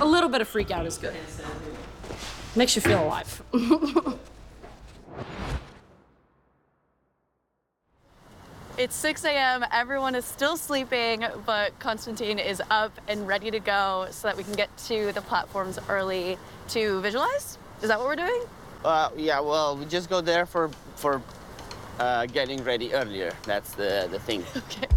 A little bit of freak out is good. Makes you feel alive. It's 6 a.m. Everyone is still sleeping, but Konstantin is up and ready to go so that we can get to the platforms early to visualize. Is that what we're doing? Yeah, well, we just go there for getting ready earlier. That's the thing. Okay.